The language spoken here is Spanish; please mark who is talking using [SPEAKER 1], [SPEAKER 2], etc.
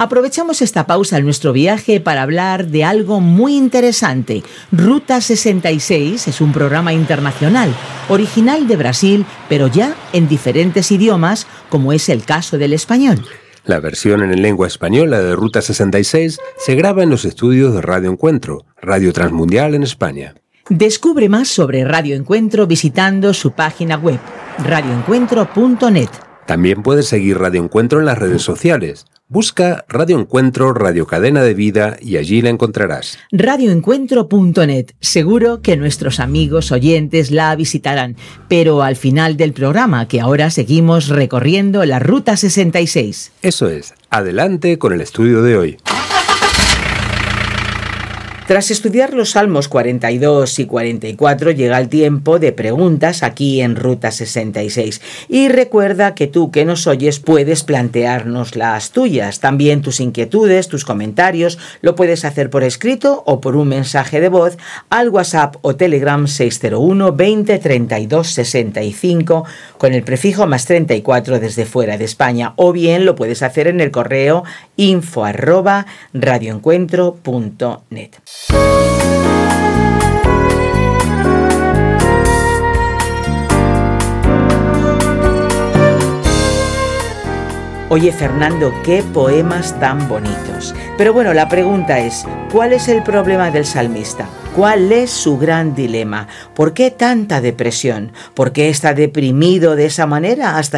[SPEAKER 1] Aprovechamos esta pausa en nuestro viaje para hablar de algo muy interesante. Ruta 66 es un programa internacional, original de Brasil, pero ya en diferentes idiomas, como es el caso del español.
[SPEAKER 2] La versión en lengua española de Ruta 66 se graba en los estudios de Radio Encuentro, Radio Transmundial en España.
[SPEAKER 1] Descubre más sobre Radio Encuentro visitando su página web, radioencuentro.net.
[SPEAKER 2] También puedes seguir Radio Encuentro en las redes sociales. Busca Radio Encuentro, Radio Cadena de Vida y allí la encontrarás.
[SPEAKER 1] Radioencuentro.net. Seguro que nuestros amigos oyentes la visitarán, pero al final del programa, que ahora seguimos recorriendo la Ruta 66.
[SPEAKER 2] Eso es. Adelante con el estudio de hoy.
[SPEAKER 1] Tras estudiar los Salmos 42 y 44, llega el tiempo de preguntas aquí en Ruta 66. Y recuerda que tú que nos oyes puedes plantearnos las tuyas, también tus inquietudes, tus comentarios, lo puedes hacer por escrito o por un mensaje de voz al WhatsApp o Telegram 601 20 32 65 con el prefijo más 34 desde fuera de España, o bien lo puedes hacer en el correo info@radioencuentro.net. Oye, Fernando, qué poemas tan bonitos. Pero bueno, la pregunta es, ¿cuál es el problema del salmista? ¿Cuál es su gran dilema? ¿Por qué tanta depresión? ¿Por qué está deprimido de esa manera hasta